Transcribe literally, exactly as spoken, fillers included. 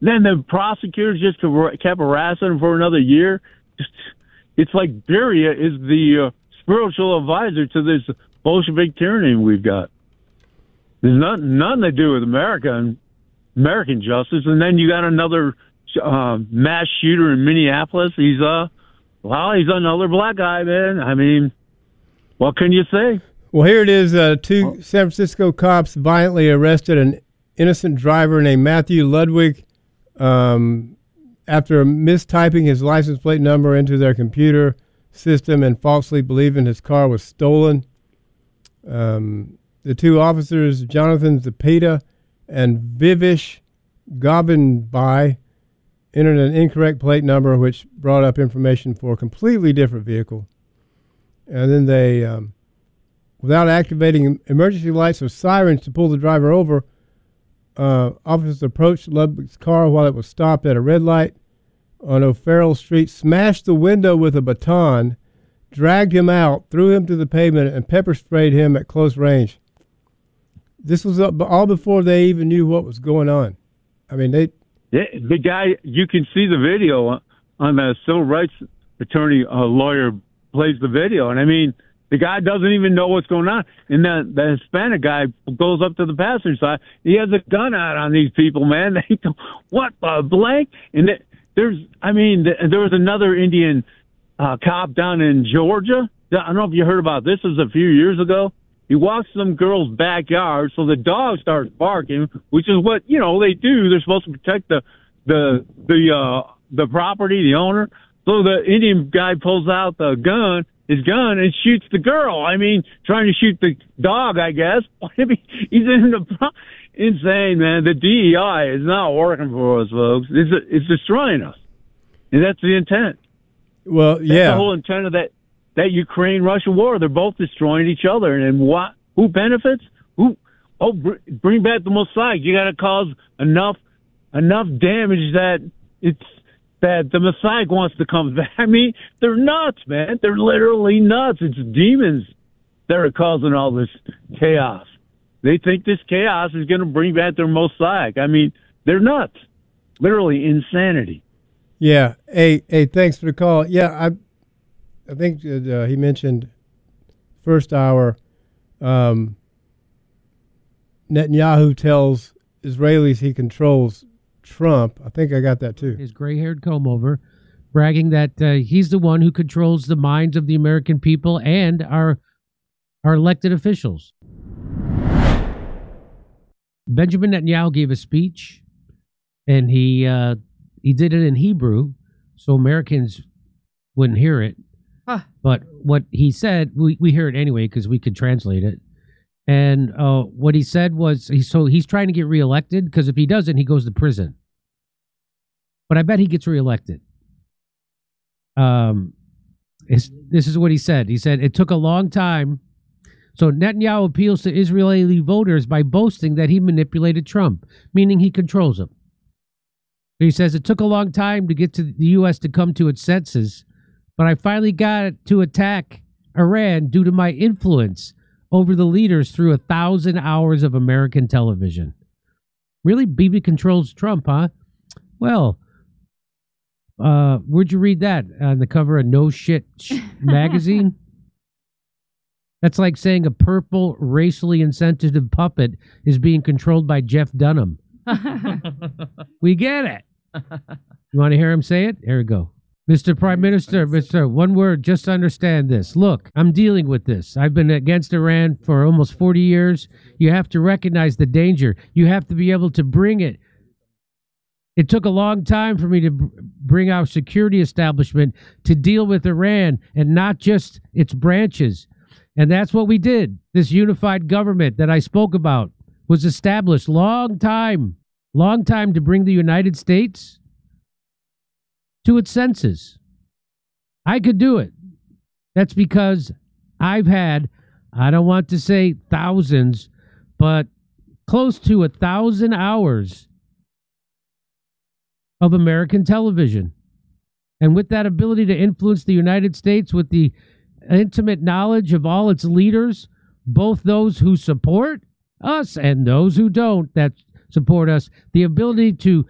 Then the prosecutors just kept harassing him for another year. It's like Beria is the uh, spiritual advisor to this Bolshevik tyranny we've got. There's nothing, nothing to do with America and American justice. And then you got another uh, mass shooter in Minneapolis. He's uh, well, he's another black guy, man. I mean, what can you say? Well, here it is. Uh, two San Francisco cops violently arrested an innocent driver named Matthew Ludwig um, after mistyping his license plate number into their computer system and falsely believing his car was stolen. Um, the two officers, Jonathan Zepeda and Vivish Govinbai, entered an incorrect plate number which brought up information for a completely different vehicle. And then they, um, without activating emergency lights or sirens to pull the driver over, uh, officers approached Ludwig's car while it was stopped at a red light on O'Farrell Street, smashed the window with a baton, dragged him out, threw him to the pavement, and pepper sprayed him at close range. This was all before they even knew what was going on. I mean, they... Yeah, the guy, you can see the video on the civil rights attorney uh, lawyer plays the video. And, I mean, the guy doesn't even know what's going on. And the, the Hispanic guy goes up to the passenger side. He has a gun out on these people, man. They go, what the blank? And the, there's, I mean, the, there was another Indian uh, cop down in Georgia. I don't know if you heard about this. This was a few years ago. He walks some girl's backyard, so the dog starts barking, which is what, you know, they do. They're supposed to protect the the the uh, the property, the owner. So the Indian guy pulls out the gun, his gun, and shoots the girl. I mean, trying to shoot the dog, I guess. I mean, he's in the insane, man. The D E I is not working for us, folks. It's it's destroying us, and that's the intent. Well, yeah, that's the whole intent of that. That Ukraine-Russia war, they're both destroying each other. And what? Who benefits? Who? Oh, br- bring back the Mossad. You got to cause enough enough damage that it's that the Mossad wants to come back. I mean, they're nuts, man. They're literally nuts. It's demons that are causing all this chaos. They think this chaos is going to bring back their Mossad. I mean, they're nuts. Literally insanity. Yeah. Hey, hey, thanks for the call. Yeah, I. I think uh, he mentioned first hour, um, Netanyahu tells Israelis he controls Trump. I think I got that too. His gray-haired comb-over, bragging that uh, he's the one who controls the minds of the American people and our our elected officials. Benjamin Netanyahu gave a speech, and he uh, he did it in Hebrew, so Americans wouldn't hear it. Huh. But what he said, we, we hear it anyway because we could translate it. And uh, what he said was, he, so he's trying to get reelected because if he doesn't, he goes to prison. But I bet he gets reelected. Um, this is what he said. He said, it took a long time. So Netanyahu appeals to Israeli voters by boasting that he manipulated Trump, meaning he controls them. He says, it took a long time to get to the U S to come to its senses. But I finally got it to attack Iran due to my influence over the leaders through a thousand hours of American television. Really, Bibi controls Trump, huh? Well, uh, where'd you read that? On the cover of No Shit magazine? That's like saying a purple, racially insensitive puppet is being controlled by Jeff Dunham. We get it. You want to hear him say it? Here we go. Mister Prime Minister, Mister One word, just understand this. Look, I'm dealing with this. I've been against Iran for almost forty years. You have to recognize the danger. You have to be able to bring it. It took a long time for me to bring our security establishment to deal with Iran and not just its branches. And that's what we did. This unified government that I spoke about was established long time, long time to bring the United States to its senses. I could do it. That's because I've had, I don't want to say thousands, but close to a thousand hours of American television. And with that ability to influence the United States with the intimate knowledge of all its leaders, both those who support us and those who don't, that support us, the ability to